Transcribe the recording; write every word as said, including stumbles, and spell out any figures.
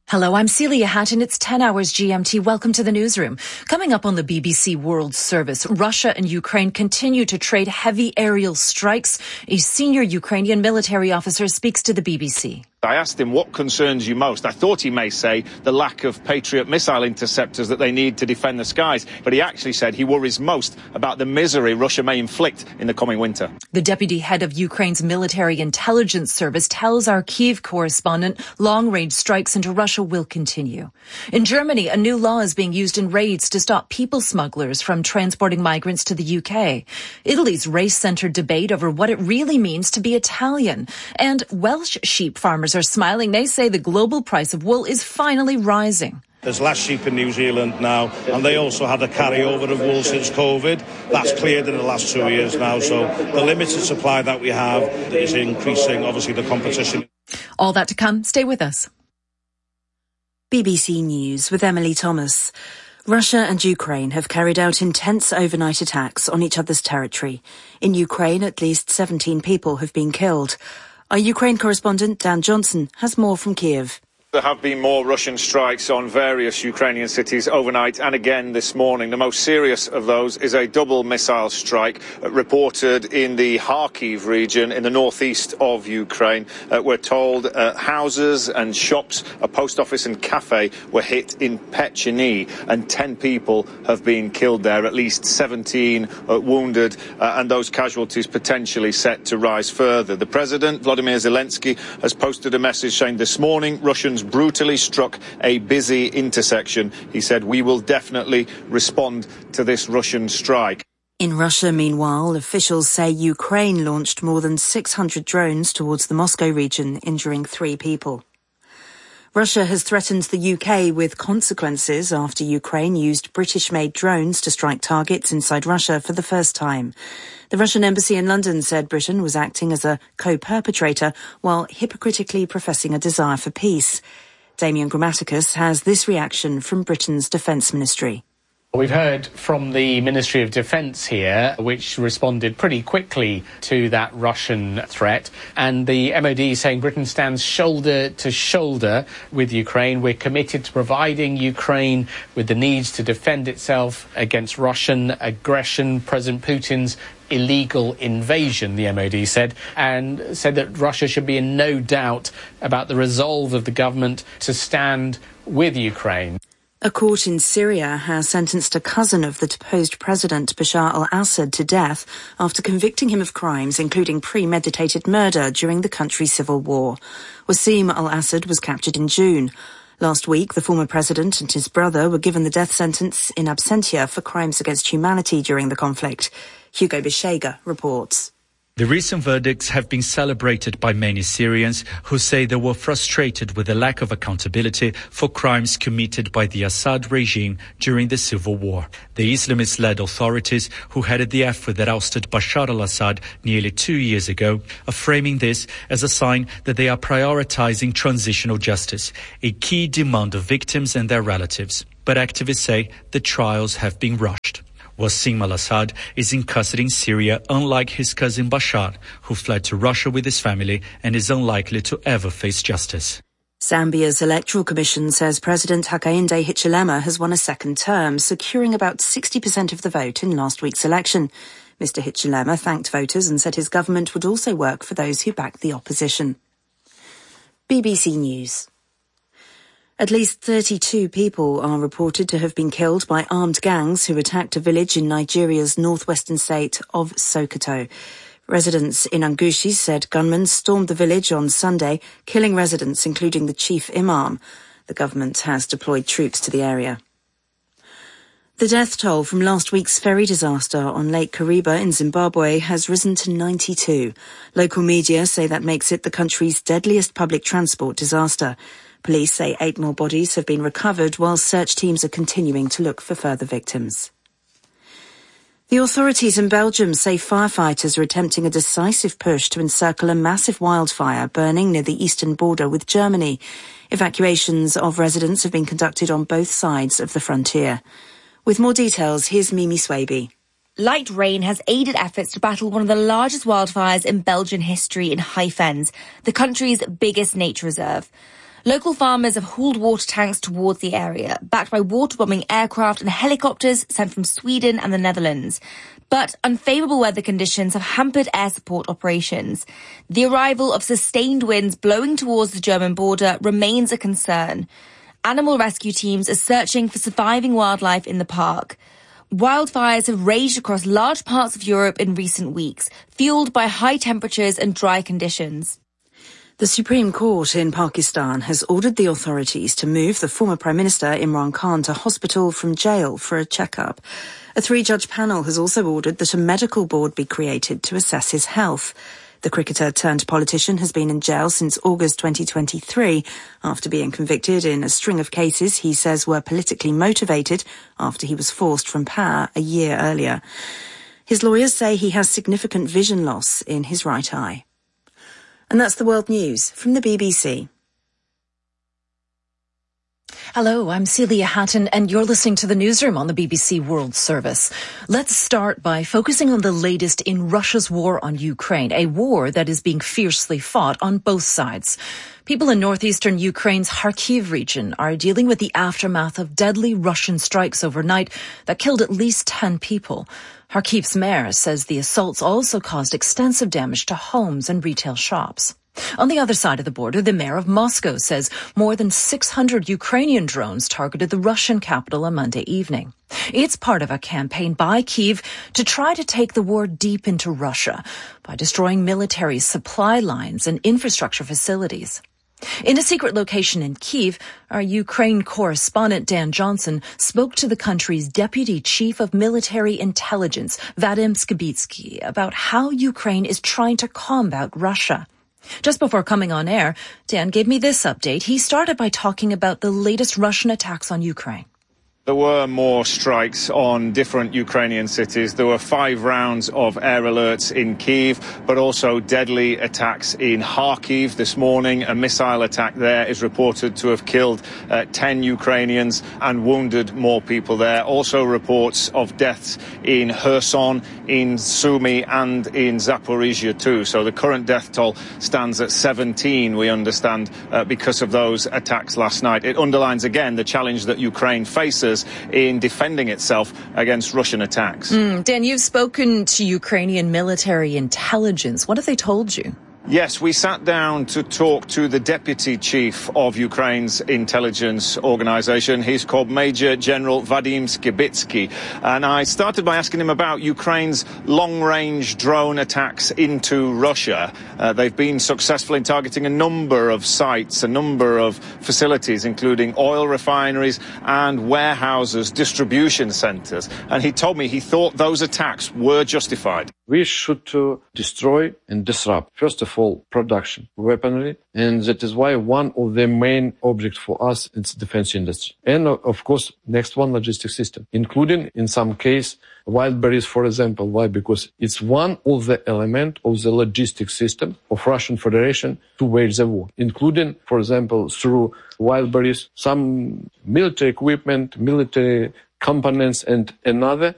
Hello, I'm Celia Hatton. It's ten hours G M T. Welcome to the newsroom. Coming up on the B B C World Service, Russia and Ukraine continue to trade heavy aerial strikes. A senior Ukrainian military officer speaks to the B B C. I asked him what concerns you most. I thought he may say the lack of Patriot missile interceptors that they need to defend the skies, but he actually said he worries most about the misery Russia may inflict in the coming winter. The deputy head of Ukraine's military intelligence service tells our Kyiv correspondent long-range strikes into Russia will continue. In Germany, a new law is being used in raids to stop people smugglers from transporting migrants to the U K. Italy's race-centred debate over what it really means to be Italian. And Welsh sheep farmers are smiling. They say the global price of wool is finally rising. There's less sheep in New Zealand now, and they also had a carryover of wool since COVID. That's cleared in the last two years now, so the limited supply that we have is increasing, obviously, the competition. All that to come. Stay with us. B B C News with Emily Thomas. Russia and Ukraine have carried out intense overnight attacks on each other's territory. In Ukraine, at least seventeen people have been killed. Our Ukraine correspondent Dan Johnson has more from Kyiv. There have been more Russian strikes on various Ukrainian cities overnight and again this morning. The most serious of those is a double missile strike uh, reported in the Kharkiv region in the northeast of Ukraine. Uh, we're told uh, houses and shops, a post office and cafe were hit in Pecheny, and ten people have been killed there, at least seventeen uh, wounded, uh, and those casualties potentially set to rise further. The president, Volodymyr Zelensky, has posted a message saying this morning Russians brutally struck a busy intersection. He said, "We will definitely respond to this Russian strike." In Russia, meanwhile, officials say Ukraine launched more than six hundred drones towards the Moscow region, injuring three people. Russia has threatened the U K with consequences after Ukraine used British-made drones to strike targets inside Russia for the first time. The Russian embassy in London said Britain was acting as a co-perpetrator while hypocritically professing a desire for peace. Damian Grammaticus has this reaction from Britain's Defence Ministry. We've heard from the Ministry of Defence here, which responded pretty quickly to that Russian threat. And the M O D saying Britain stands shoulder to shoulder with Ukraine. We're committed to providing Ukraine with the needs to defend itself against Russian aggression, President Putin's illegal invasion, the M O D said, and said that Russia should be in no doubt about the resolve of the government to stand with Ukraine. A court in Syria has sentenced a cousin of the deposed president Bashar al-Assad to death after convicting him of crimes including premeditated murder during the country's civil war. Wassim al-Assad was captured in June. Last week, the former president and his brother were given the death sentence in absentia for crimes against humanity during the conflict. Hugo Bishega reports. The recent verdicts have been celebrated by many Syrians who say they were frustrated with the lack of accountability for crimes committed by the Assad regime during the civil war. The Islamist-led authorities who headed the effort that ousted Bashar al-Assad nearly two years ago are framing this as a sign that they are prioritizing transitional justice, a key demand of victims and their relatives. But activists say the trials have been rushed. Wassim al-Assad is in custody in Syria, unlike his cousin Bashar, who fled to Russia with his family and is unlikely to ever face justice. Zambia's Electoral Commission says President Hakainde Hichilema has won a second term, securing about sixty percent of the vote in last week's election. Mister Hichilema thanked voters and said his government would also work for those who backed the opposition. B B C News. At least thirty-two people are reported to have been killed by armed gangs who attacked a village in Nigeria's northwestern state of Sokoto. Residents in Angushi said gunmen stormed the village on Sunday, killing residents including the chief imam. The government has deployed troops to the area. The death toll from last week's ferry disaster on Lake Kariba in Zimbabwe has risen to ninety-two. Local media say that makes it the country's deadliest public transport disaster. Police say eight more bodies have been recovered while search teams are continuing to look for further victims. The authorities in Belgium say firefighters are attempting a decisive push to encircle a massive wildfire burning near the eastern border with Germany. Evacuations of residents have been conducted on both sides of the frontier. With more details, here's Mimi Swaby. Light rain has aided efforts to battle one of the largest wildfires in Belgian history in High Fens, the country's biggest nature reserve. Local farmers have hauled water tanks towards the area, backed by water-bombing aircraft and helicopters sent from Sweden and the Netherlands. But unfavourable weather conditions have hampered air support operations. The arrival of sustained winds blowing towards the German border remains a concern. Animal rescue teams are searching for surviving wildlife in the park. Wildfires have raged across large parts of Europe in recent weeks, fueled by high temperatures and dry conditions. The Supreme Court in Pakistan has ordered the authorities to move the former Prime Minister Imran Khan to hospital from jail for a checkup. A three-judge panel has also ordered that a medical board be created to assess his health. The cricketer turned politician has been in jail since August twenty twenty-three after being convicted in a string of cases he says were politically motivated after he was forced from power a year earlier. His lawyers say he has significant vision loss in his right eye. And that's the world news from the B B C. Hello, I'm Celia Hatton, and you're listening to the newsroom on the B B C World Service. Let's start by focusing on the latest in Russia's war on Ukraine, a war that is being fiercely fought on both sides. People in northeastern Ukraine's Kharkiv region are dealing with the aftermath of deadly Russian strikes overnight that killed at least ten people. Kharkiv's mayor says the assaults also caused extensive damage to homes and retail shops. On the other side of the border, the mayor of Moscow says more than six hundred Ukrainian drones targeted the Russian capital on Monday evening. It's part of a campaign by Kyiv to try to take the war deep into Russia by destroying military supply lines and infrastructure facilities. In a secret location in Kyiv, our Ukraine correspondent Dan Johnson spoke to the country's deputy chief of military intelligence, Vadim Skibitsky, about how Ukraine is trying to combat Russia. Just before coming on air, Dan gave me this update. He started by talking about the latest Russian attacks on Ukraine. There were more strikes on different Ukrainian cities. There were five rounds of air alerts in Kyiv, but also deadly attacks in Kharkiv this morning. A missile attack there is reported to have killed uh, ten Ukrainians and wounded more people there. Also reports of deaths in Kherson, in Sumy and in Zaporizhia too. So the current death toll stands at seventeen, we understand, uh, because of those attacks last night. It underlines again the challenge that Ukraine faces in defending itself against Russian attacks. Mm, Dan, you've spoken to Ukrainian military intelligence. What have they told you? Yes, we sat down to talk to the deputy chief of Ukraine's intelligence organization. He's called Major General Vadim Skibitsky. And I started by asking him about Ukraine's long-range drone attacks into Russia. Uh, they've been successful in targeting a number of sites, a number of facilities, including oil refineries and warehouses, distribution centers. And he told me he thought those attacks were justified. We should uh, destroy and disrupt, first of all, production, weaponry, and that is why one of the main objects for us is defense industry. And uh, of course, next one, logistic system, including in some case, wild berries, for example. Why? Because it's one of the element of the logistic system of Russian Federation to wage the war, including, for example, through wild berries, some military equipment, military components and another